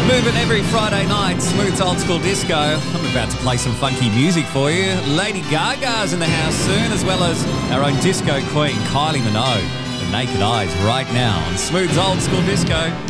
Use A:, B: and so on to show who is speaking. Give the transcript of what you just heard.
A: Moving every Friday night, Smooth's Old School Disco. I'm about to play some funky music for you. Lady Gaga's in the house soon, as well as our own disco queen, Kylie Minogue. The Naked Eyes right now on Smooth's Old School Disco.